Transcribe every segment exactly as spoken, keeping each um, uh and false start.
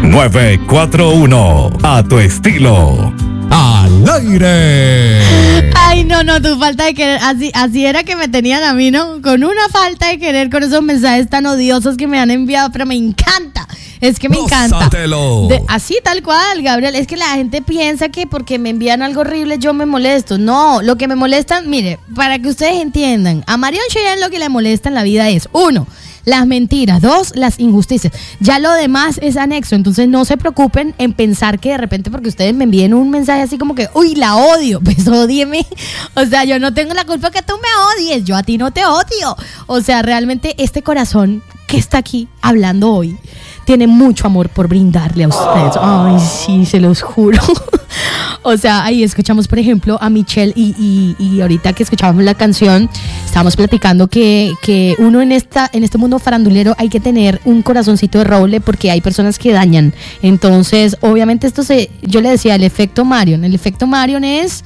nueve cuatro uno, a tu estilo. ¡Al aire! Ay, no, no, tu falta de querer. Así, así era que me tenían a mí, ¿no? Con una falta de querer, con esos mensajes tan odiosos que me han enviado, pero me encanta. Es que me encanta. De, así tal cual, Gabriel. Es que la gente piensa que porque me envían algo horrible yo me molesto. No, lo que me molesta, mire, para que ustedes entiendan, a Marion Cheyenne lo que le molesta en la vida es, uno, las mentiras, dos, las injusticias. Ya lo demás es anexo, entonces no se preocupen en pensar que de repente porque ustedes me envíen un mensaje así como que, uy, la odio, pues ódieme. O sea, yo no tengo la culpa que tú me odies, yo a ti no te odio. O sea, realmente este corazón que está aquí hablando hoy tiene mucho amor por brindarle a ustedes. Ay, sí, se los juro. O sea, ahí escuchamos, por ejemplo, a Michelle y, y, y ahorita que escuchábamos la canción, estábamos platicando que, que uno en esta en este mundo farandulero hay que tener un corazoncito de roble porque hay personas que dañan. Entonces, obviamente esto se, yo le decía, el efecto Marion. El efecto Marion es...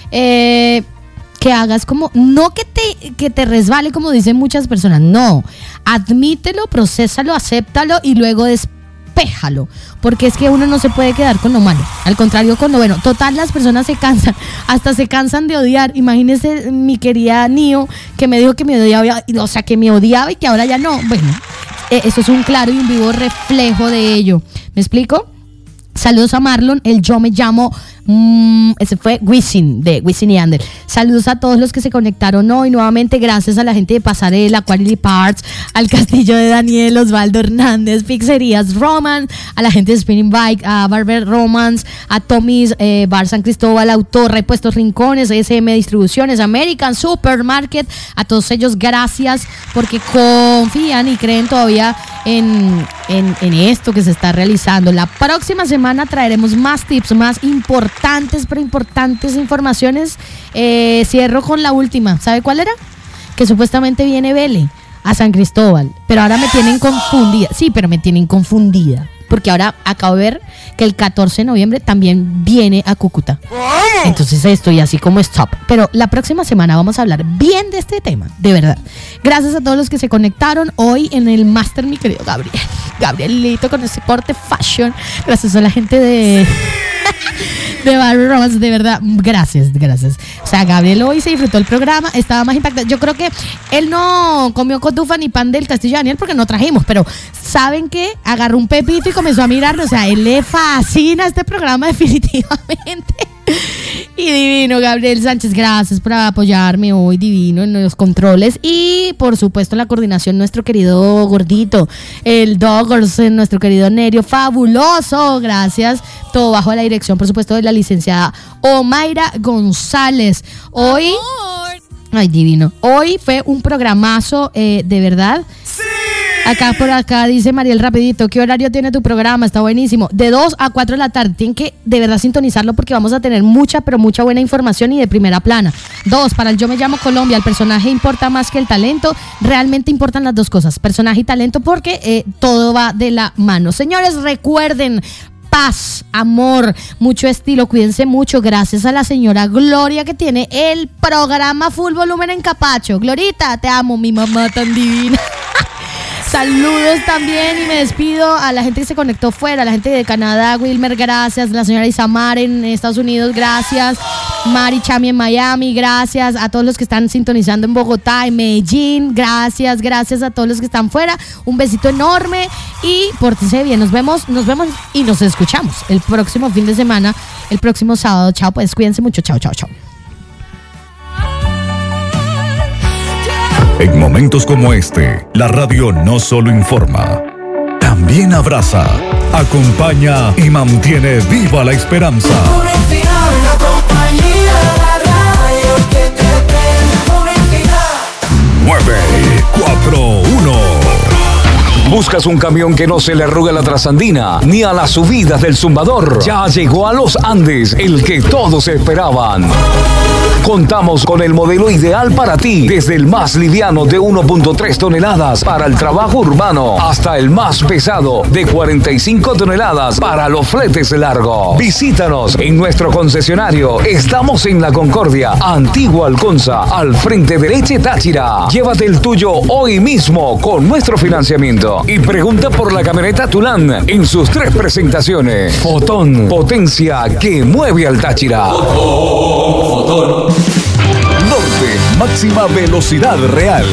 Eh, que hagas como, no que te, que te resbale como dicen muchas personas, no, admítelo, procésalo, acéptalo y luego despéjalo, porque es que uno no se puede quedar con lo malo, al contrario con lo bueno. Total, las personas se cansan, hasta se cansan de odiar. Imagínese mi querida Nio que me dijo que me odiaba, o sea que me odiaba y que ahora ya no. Bueno, eso es un claro y un vivo reflejo de ello. ¿Me explico? Saludos a Marlon, el yo me llamo, mmm, ese fue Wisin, de Wisin y Yandel. Saludos a todos los que se conectaron hoy, nuevamente gracias a la gente de Pasarela, Quality Parts, al Castillo de Daniel, Osvaldo Hernández, Pizzerías Roman, a la gente de Spinning Bike, a Barber Romance, a Tommy's eh, Bar San Cristóbal, Autor, Repuestos Rincones, S M Distribuciones, American Supermarket, a todos ellos gracias porque confían y creen todavía en, en, en esto que se está realizando. La próxima semana traeremos más tips, más importantes, pero importantes informaciones. Eh, cierro con la última. ¿Sabe cuál era? Que supuestamente viene Vele a San Cristóbal, pero ahora me tienen confundida. Sí, pero me tienen confundida, porque ahora acabo de ver que el catorce de noviembre también viene a Cúcuta. Entonces estoy así como stop. Pero la próxima semana vamos a hablar bien de este tema, de verdad. Gracias a todos los que se conectaron hoy en el Master, mi querido Gabriel. Gabrielito con ese corte fashion. Gracias a la gente de... de Barry Romance, de verdad, gracias, gracias. O sea, Gabriel hoy se disfrutó el programa, estaba más impactado. Yo creo que él no comió cotufa ni pan del Castillo de Daniel porque no trajimos, pero ¿saben qué? Agarró un pepito y comenzó a mirarlo. O sea, a él le fascina este programa definitivamente. Y divino, Gabriel Sánchez, gracias por apoyarme hoy, divino, en los controles. Y por supuesto la coordinación, nuestro querido gordito, el Doggers, nuestro querido Nerio, fabuloso, gracias. Todo bajo la dirección, por supuesto, de la licenciada Omaira González. Hoy, ay, divino, hoy fue un programazo, eh, de verdad. Acá por acá dice Mariel rapidito, ¿qué horario tiene tu programa? Está buenísimo. De dos a cuatro de la tarde. Tienen que de verdad sintonizarlo porque vamos a tener mucha, pero mucha buena información y de primera plana. Dos, para el Yo Me Llamo Colombia, el personaje importa más que el talento. Realmente importan las dos cosas, personaje y talento, porque eh, todo va de la mano. Señores, recuerden, paz, amor, mucho estilo, cuídense mucho, gracias a la señora Gloria que tiene el programa Full Volumen en Capacho. Glorita, te amo, mi mamá tan divina. Saludos también y me despido a la gente que se conectó fuera, a la gente de Canadá, Wilmer, gracias, la señora Isamar en Estados Unidos, gracias, Mari Chami en Miami, gracias, a todos los que están sintonizando en Bogotá, en Medellín, gracias, gracias a todos los que están fuera, un besito enorme y pórtense bien, nos vemos, nos vemos y nos escuchamos el próximo fin de semana, el próximo sábado, chao, pues cuídense mucho, chao, chao, chao. En momentos como este, la radio no solo informa, también abraza, acompaña y mantiene viva la esperanza. nueve cuatro uno. ¿Buscas un camión que no se le arrugue la trasandina ni a las subidas del zumbador? Ya llegó a Los Andes, el que todos esperaban. Contamos con el modelo ideal para ti, desde el más liviano de uno punto tres toneladas para el trabajo urbano hasta el más pesado de cuarenta y cinco toneladas para los fletes largos. Visítanos en nuestro concesionario. Estamos en La Concordia, Antigua Alconza, al frente de Leche Táchira. Llévate el tuyo hoy mismo con nuestro financiamiento. México. Y pregunta por la camioneta Tulán en sus tres presentaciones. Fotón, potencia que mueve al Táchira. Norte, máxima velocidad real.